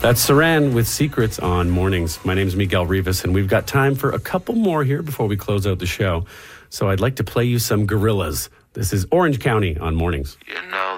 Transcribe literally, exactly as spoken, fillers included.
That's Saran with Secrets on Mornings. My name is Miguel Rivas, and we've got time for a couple more here before we close out the show. So I'd like to play you some Gorillaz. This is Orange County on Mornings. You know